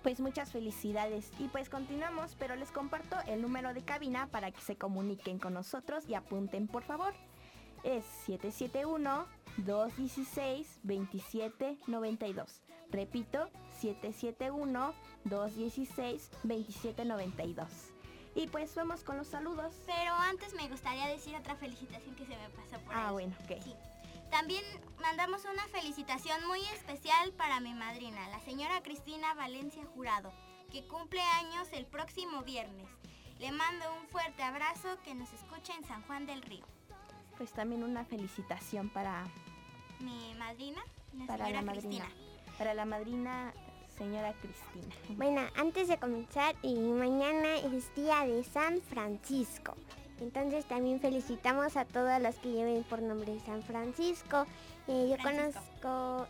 Pues muchas felicidades y pues continuamos, pero les comparto el número de cabina para que se comuniquen con nosotros y apunten por favor. Es 771-216-2792. Repito, 771-216-2792. Y pues vamos con los saludos. Pero antes me gustaría decir otra felicitación que se me pasó por ahí. Bueno, ok. Sí. También mandamos una felicitación muy especial para mi madrina, la señora Cristina Valencia Jurado, que cumple años el próximo viernes. Le mando un fuerte abrazo, que nos escucha en San Juan del Río. Pues también una felicitación para mi madrina, para la madrina. Para la madrina, señora Cristina. Bueno, antes de comenzar, mañana es día de San Francisco. Entonces también felicitamos a todos los que lleven por nombre San Francisco. Yo conozco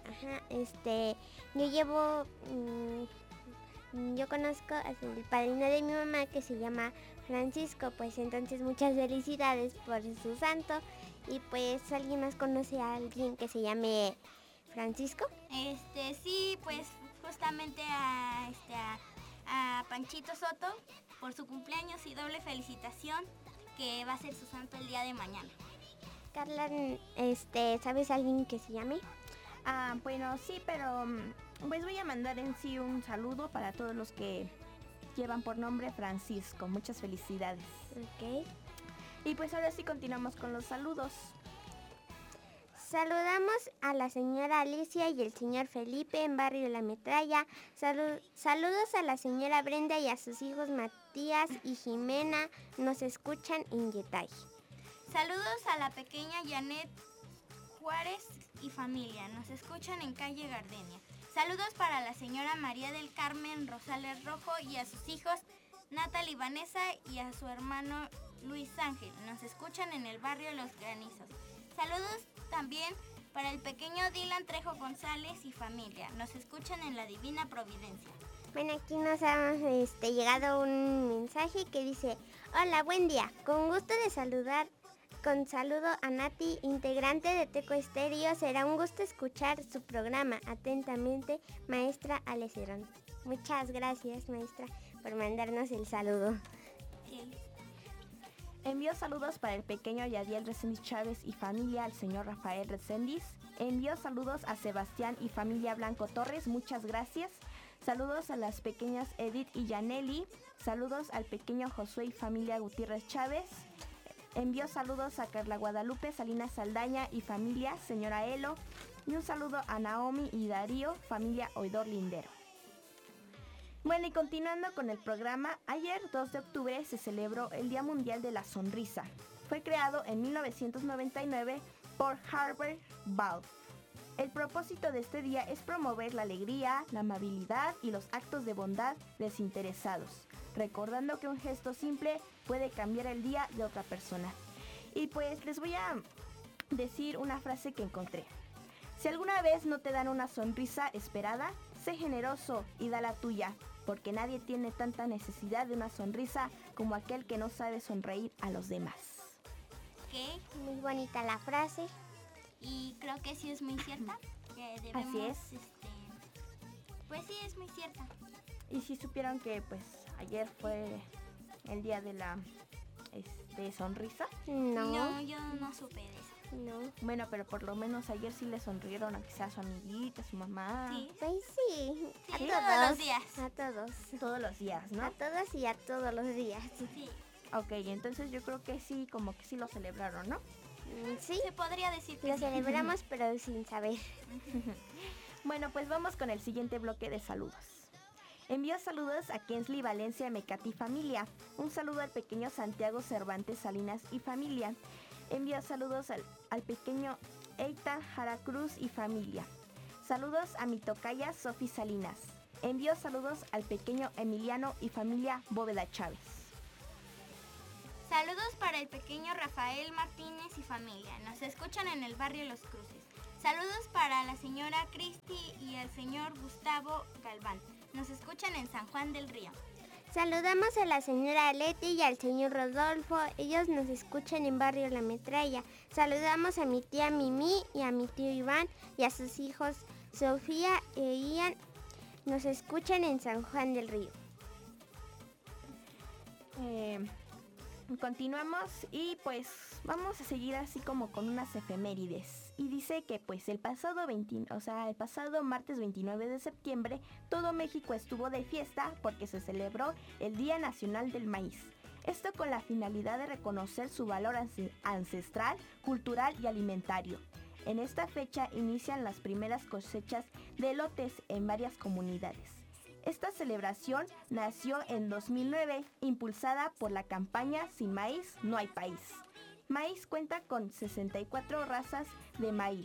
el padrino de mi mamá, que se llama Francisco. Pues entonces muchas felicidades por su santo. Y pues, ¿alguien más conoce a alguien que se llame Francisco? Sí, pues justamente a Panchito Soto por su cumpleaños, y doble felicitación, que va a ser su santo el día de mañana. Carla, ¿sabes a alguien que se llame? Bueno, sí, pero pues voy a mandar en sí un saludo para todos los que llevan por nombre Francisco. Muchas felicidades. Ok. Y pues ahora sí continuamos con los saludos. Saludamos a la señora Alicia y el señor Felipe en Barrio La Metralla. Saludos a la señora Brenda y a sus hijos Matías y Jimena. Nos escuchan en Yetay. Saludos a la pequeña Janet Juárez y familia. Nos escuchan en calle Gardenia. Saludos para la señora María del Carmen Rosales Rojo y a sus hijos Natalie Vanessa y a su hermano Luis Ángel. Nos escuchan en el barrio Los Granizos. Saludos también para el pequeño Dylan Trejo González y familia. Nos escuchan en la Divina Providencia. Bueno, aquí nos ha llegado un mensaje que dice: hola, buen día. Con gusto de saludar, con saludo a Nati, integrante de Teco Estéreo. Será un gusto escuchar su programa. Atentamente, maestra Alecerón. Muchas gracias, maestra, por mandarnos el saludo. Sí. Envío saludos para el pequeño Yadiel Reséndiz Chávez y familia, al señor Rafael Reséndiz. Envío saludos a Sebastián y familia Blanco Torres, muchas gracias. Saludos a las pequeñas Edith y Yaneli. Saludos al pequeño Josué y familia Gutiérrez Chávez. Envío saludos a Carla Guadalupe Salinas Saldaña y familia, señora Elo. Y un saludo a Naomi y Darío, familia Oidor Lindero. Bueno, y continuando con el programa, ayer 2 de octubre se celebró el Día Mundial de la Sonrisa. Fue creado en 1999 por Herbert Ball. El propósito de este día es promover la alegría, la amabilidad y los actos de bondad desinteresados, recordando que un gesto simple puede cambiar el día de otra persona. Y pues les voy a decir una frase que encontré. Si alguna vez no te dan una sonrisa esperada, sé generoso y da la tuya, porque nadie tiene tanta necesidad de una sonrisa como aquel que no sabe sonreír a los demás. ¿Qué? Muy bonita la frase. Y creo que sí es muy cierta. Que debemos, así es. Pues sí, es muy cierta. Y si supieron que pues ayer fue el día de la sonrisa. No, yo no supe de eso. No. Bueno, pero por lo menos ayer sí le sonrieron a quizás a su amiguita, a su mamá. Sí. Pues sí, a Sí, todos. todos los días. A todos. Todos los días, ¿no? A todos y a todos los días. Sí. Ok, entonces yo creo que sí, como que sí lo celebraron, ¿no? Sí, Se podría decir que lo sí. celebramos, pero sin saber. Bueno, pues vamos con el siguiente bloque de saludos. Envío saludos a Kensley Valencia Mecati familia. Un saludo al pequeño Santiago Cervantes Salinas y familia. Envío saludos al pequeño Eitan Jara Cruz y familia. Saludos a mi tocaya Sofi Salinas. Envío saludos al pequeño Emiliano y familia Bóveda Chávez. Saludos para el pequeño Rafael Martínez y familia. Nos escuchan en el barrio Los Cruces. Saludos para la señora Cristi y el señor Gustavo Galván. Nos escuchan en San Juan del Río. Saludamos a la señora Leti y al señor Rodolfo. Ellos nos escuchan en Barrio La Metralla. Saludamos a mi tía Mimi y a mi tío Iván y a sus hijos Sofía e Ian. nos escuchan en San Juan del Río. Continuamos y pues vamos a seguir así como con unas efemérides. Y dice que pues el pasado martes 29 de septiembre todo México estuvo de fiesta porque se celebró el Día Nacional del Maíz. Esto con la finalidad de reconocer su valor ancestral, cultural y alimentario. En esta fecha inician las primeras cosechas de elotes en varias comunidades. Esta celebración nació en 2009, impulsada por la campaña Sin maíz no hay país. Maíz cuenta con 64 razas de maíz,